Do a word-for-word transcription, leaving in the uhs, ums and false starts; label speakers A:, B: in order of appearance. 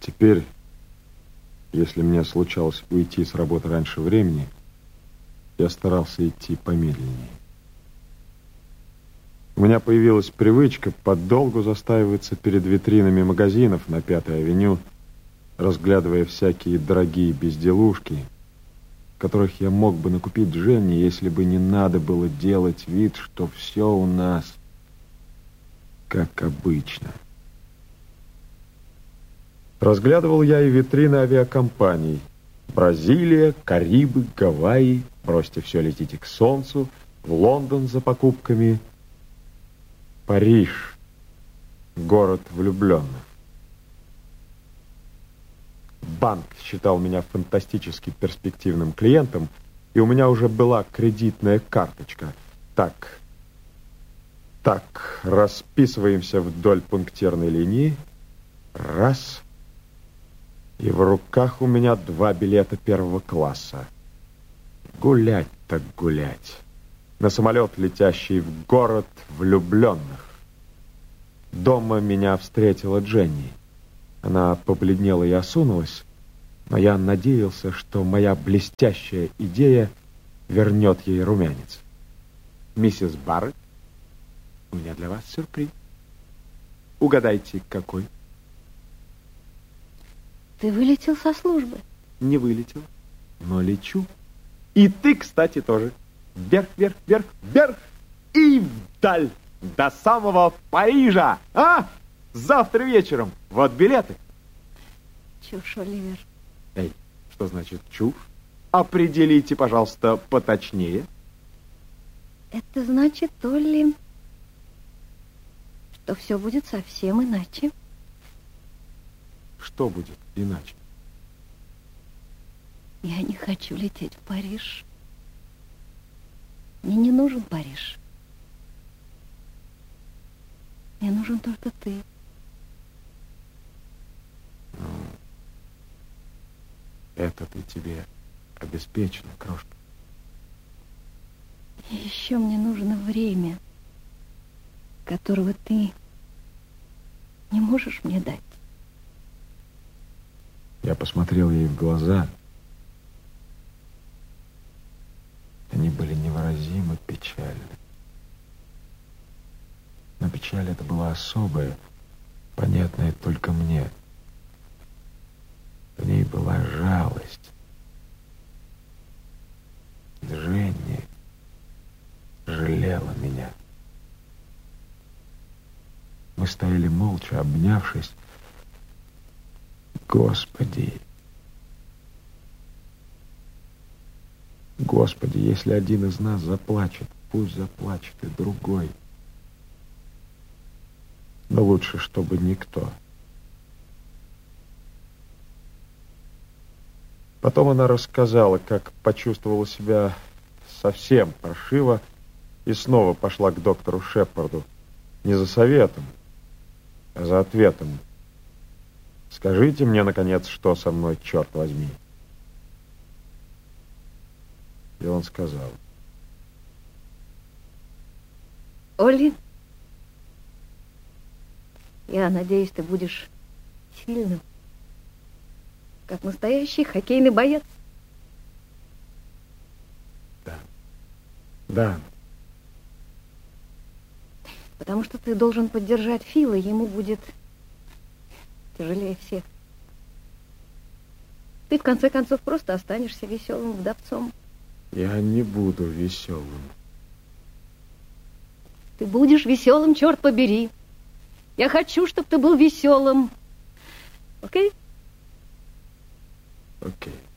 A: Теперь, если мне случалось уйти с работы раньше времени, я старался идти помедленнее. У меня появилась привычка подолгу застаиваться перед витринами магазинов на Пятой авеню, разглядывая всякие дорогие безделушки, которых я мог бы накупить Жене, если бы не надо было делать вид, что все у нас как обычно. Разглядывал я и витрины авиакомпаний. Бразилия, Карибы, Гавайи, бросьте все, летите к солнцу, в Лондон за покупками. Париж, город влюбленных. Банк считал меня фантастически перспективным клиентом, и у меня уже была кредитная карточка. Так, так, расписываемся вдоль пунктирной линии. Раз. И в руках у меня два билета первого класса. Гулять так гулять. На самолет, летящий в город влюбленных. Дома меня встретила Дженни. Она побледнела и осунулась, но я надеялся, что моя блестящая идея вернет ей румянец. «Миссис Барретт, у меня для вас сюрприз. Угадайте, какой?»
B: Ты вылетел со службы?
A: Не вылетел, но лечу. И ты, кстати, тоже. Вверх, вверх, вверх, вверх и вдаль, до самого Парижа. А? Завтра вечером. Вот билеты.
B: Чушь, Оливер.
A: Эй, что значит чушь? Определите, пожалуйста, поточнее.
B: Это значит, Олли, что все будет совсем иначе.
A: Что будет иначе?
B: Я не хочу лететь в Париж. Мне не нужен Париж. Мне нужен только ты.
A: Ну, это-то тебе обеспечено, крошка.
B: И еще мне нужно время, которого ты не можешь мне дать.
A: Я посмотрел ей в глаза. Они были невыразимо печальны. Но печаль эта была особая, понятная только мне. В ней была жалость. Женя жалела меня. Мы стояли молча, обнявшись. Господи! Господи, если один из нас заплачет, пусть заплачет и другой. Но лучше, чтобы никто. Потом она рассказала, как почувствовала себя совсем паршиво и снова пошла к доктору Шепарду. Не за советом, а за ответом. Скажите мне, наконец, что со мной, черт возьми. И он сказал.
B: Олли, я надеюсь, ты будешь сильным, как настоящий хоккейный боец.
A: Да. Да.
B: Потому что ты должен поддержать Фила, ему будет тяжелее всех. Ты, в конце концов, просто останешься веселым вдовцом.
A: Я не буду веселым.
B: Ты будешь веселым, черт побери. Я хочу, чтобы ты был веселым. Окей?
A: Окей.